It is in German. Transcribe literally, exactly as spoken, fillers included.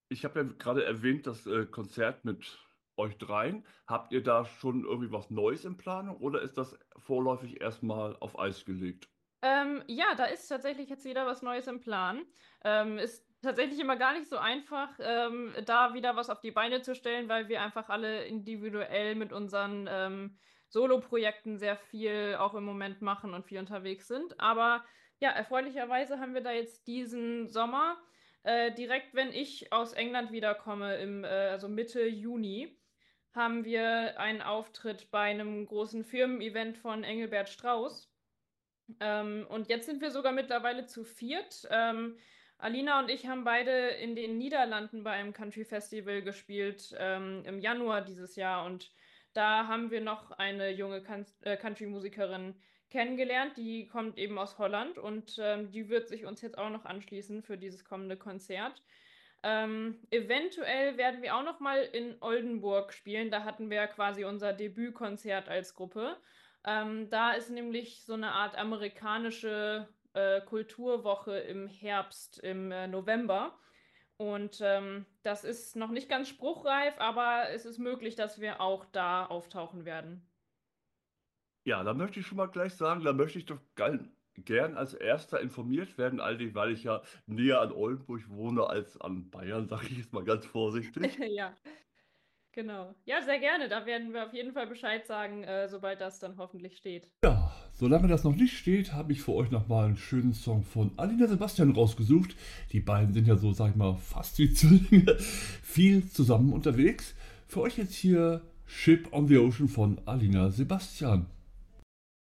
Ich habe ja gerade erwähnt, das äh, Konzert mit euch dreien. Habt ihr da schon irgendwie was Neues in Planung oder ist das vorläufig erstmal auf Eis gelegt? Ähm, ja, da ist tatsächlich jetzt wieder was Neues im Plan. Ähm, ist tatsächlich immer gar nicht so einfach, ähm, da wieder was auf die Beine zu stellen, weil wir einfach alle individuell mit unseren ähm, Solo-Projekten sehr viel auch im Moment machen und viel unterwegs sind. Aber ja, erfreulicherweise haben wir da jetzt diesen Sommer, äh, direkt wenn ich aus England wiederkomme, im, äh, also Mitte Juni, haben wir einen Auftritt bei einem großen Firmen-Event von Engelbert Strauß. Ähm, und jetzt sind wir sogar mittlerweile zu viert. Ähm, Alina und ich haben beide in den Niederlanden bei einem Country Festival gespielt, ähm, im Januar dieses Jahr. Und da haben wir noch eine junge Kan äh, Country-Musikerin kennengelernt, die kommt eben aus Holland und ähm, die wird sich uns jetzt auch noch anschließen für dieses kommende Konzert. Ähm, eventuell werden wir auch noch mal in Oldenburg spielen. Da hatten wir ja quasi unser Debütkonzert als Gruppe. Ähm, da ist nämlich so eine Art amerikanische äh, Kulturwoche im Herbst, im äh, November. Und ähm, das ist noch nicht ganz spruchreif, aber es ist möglich, dass wir auch da auftauchen werden. Ja, da möchte ich schon mal gleich sagen, da möchte ich doch gern, gern als Erster informiert werden, all die, weil ich ja näher an Oldenburg wohne als an Bayern, sage ich jetzt mal ganz vorsichtig. Ja, genau. Ja, sehr gerne. Da werden wir auf jeden Fall Bescheid sagen, äh, sobald das dann hoffentlich steht. Ja, solange das noch nicht steht, habe ich für euch nochmal einen schönen Song von Alina Sebastian rausgesucht. Die beiden sind ja so, sag ich mal, fast wie Zwillinge, viel zusammen unterwegs. Für euch jetzt hier Ship on the Ocean von Alina Sebastian.